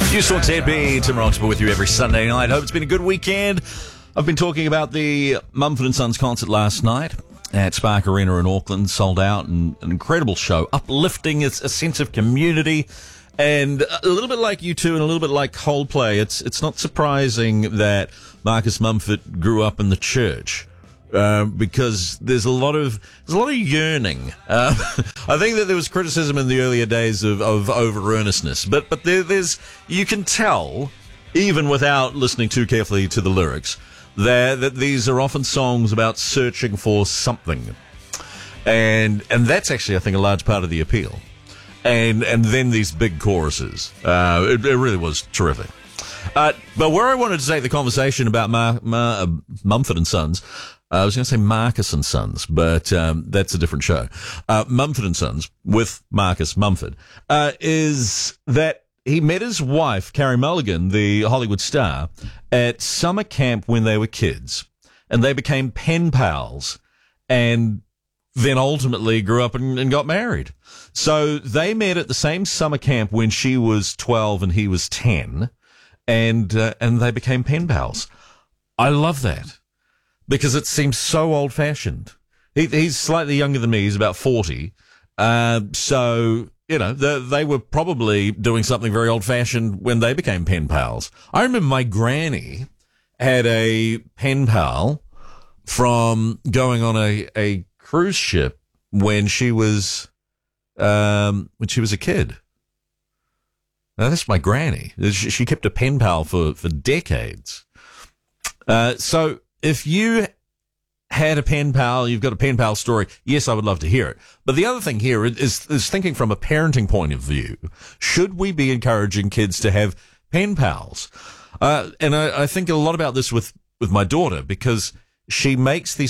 News Talk ZB, Tim Roxburgh with you every Sunday night. Hope it's been a good weekend. I've been talking about the Mumford & Sons concert last night at Spark Arena in Auckland. Sold out, and an incredible show. Uplifting, it's a sense of community. And a little bit like U2 and a little bit like Coldplay, it's not surprising that Marcus Mumford grew up in the church. Because there's a lot of yearning. I think that there was criticism in the earlier days of over earnestness, but there's you can tell even without listening too carefully to the lyrics that these are often songs about searching for something, and that's actually I think a large part of the appeal. And then these big choruses, it really was terrific. But where I wanted to take the conversation about Mumford & Sons. I was going to say Marcus and Sons, but that's a different show. Mumford & Sons with Marcus Mumford is that he met his wife, Carey Mulligan, the Hollywood star, at summer camp when they were kids. And they became pen pals and then ultimately grew up and got married. So they met at the same summer camp when she was 12 and he was 10, and they became pen pals. I love that. Because it seems so old-fashioned. He's slightly younger than me. He's about 40. So, you know, they were probably doing something very old-fashioned when they became pen pals. I remember my granny had a pen pal from going on a cruise ship when she was a kid. Now, that's my granny. She kept a pen pal for decades. So, if you had a pen pal, you've got a pen pal story, yes, I would love to hear it. But the other thing here is thinking from a parenting point of view. Should we be encouraging kids to have pen pals? And I think a lot about this with my daughter, because she makes these